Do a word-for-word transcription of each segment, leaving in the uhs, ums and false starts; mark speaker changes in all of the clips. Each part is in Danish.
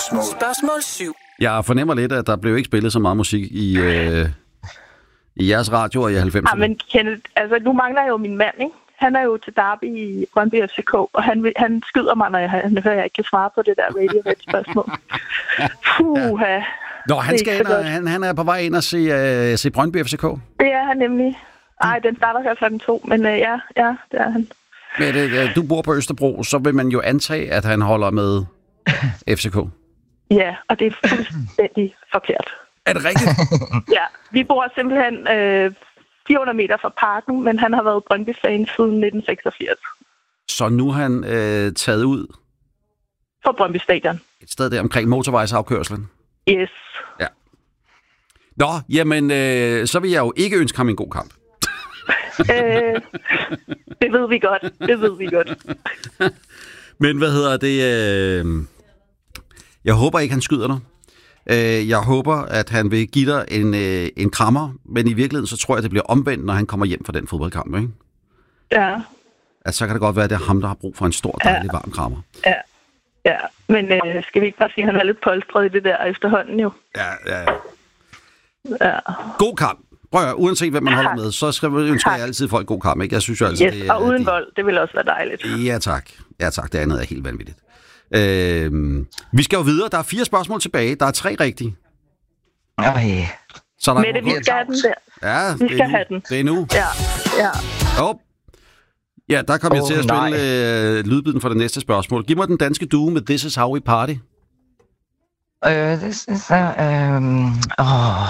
Speaker 1: Spørgsmål syv.
Speaker 2: Jeg fornemmer lidt, at der blev ikke spillet så meget musik i, øh, i jeres radio og i halvfemserne.
Speaker 3: Ja, men Kenneth, altså nu mangler jeg jo min mand, ikke? Han er jo til Derby i Brøndby F C K, og han, han skyder mig, når jeg, han hører, jeg ikke kan svare på det der Radio-spørgsmål. Puha.
Speaker 2: Nå, han, skal ind, og, han, han er på vej ind og se, uh, se Brøndby F C K.
Speaker 3: Det er han nemlig. Ej, den starter her klokken to, men uh, ja, ja, det er han.
Speaker 2: Men uh, du bor på Østerbro, så vil man jo antage, at han holder med F C K.
Speaker 3: Ja, og det er fuldstændig forkert.
Speaker 2: Er det rigtigt?
Speaker 3: Ja, vi bor simpelthen øh, fire hundrede meter fra parken, men han har været Brøndby-fan siden nitten seksogfirs.
Speaker 2: Så nu er han øh, taget ud?
Speaker 3: For Brøndby Stadion.
Speaker 2: Et sted der omkring motorvejsafkørslen?
Speaker 3: Yes.
Speaker 2: Ja. Nå, jamen, øh, så vil jeg jo ikke ønske ham en god kamp.
Speaker 3: øh, det ved vi godt, det ved vi godt.
Speaker 2: Men hvad hedder det? Øh, jeg håber ikke, han skyder dig. Øh, jeg håber, at han vil give dig en, øh, en krammer, men i virkeligheden så tror jeg, det bliver omvendt, når han kommer hjem fra den fodboldkamp, ikke?
Speaker 3: Ja.
Speaker 2: Altså, så kan det godt være, at det er ham, der har brug for en stor, dejlig, varm krammer.
Speaker 3: Ja, ja. Men øh, skal vi ikke bare sige, at han er lidt polstret i det der efterhånden jo?
Speaker 2: Ja, ja, ja.
Speaker 3: Ja.
Speaker 2: God kamp. Prøv at høre, uanset hvem man
Speaker 3: Tak.
Speaker 2: holder med, så skal jeg ønske jeg altid folk god kamp, ikke? Jeg synes jo altså,
Speaker 3: yes,
Speaker 2: det
Speaker 3: og uden
Speaker 2: det,
Speaker 3: vold, det vil også være dejligt.
Speaker 2: Ja, tak. Ja, tak. Det andet er helt vanvittigt. Øh, vi skal jo videre. Der er fire spørgsmål tilbage. Der er tre rigtige.
Speaker 4: Ej.
Speaker 3: Så der Mette, vi skal have den der.
Speaker 2: Ja,
Speaker 3: vi skal have den.
Speaker 2: Det er nu.
Speaker 3: Ja, ja.
Speaker 2: Oh. Ja, der kommer
Speaker 4: oh,
Speaker 2: jeg til at spille øh, lydbiden for det næste spørgsmål. Giv mig den danske duo med This Is How We Party.
Speaker 4: Uh, this is uh, um, oh.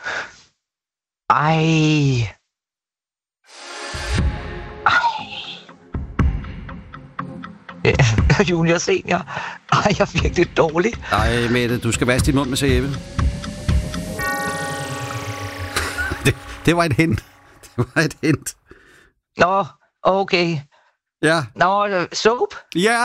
Speaker 4: Ej. Ej. Junior Senior. Ej, jeg er virkelig dårlig.
Speaker 2: Ej, Mette, du skal vaske din mund med sæbe. det, det var et hint. Det var et hint.
Speaker 4: Nå, okay.
Speaker 2: Ja.
Speaker 4: Nå, soap?
Speaker 2: Ja.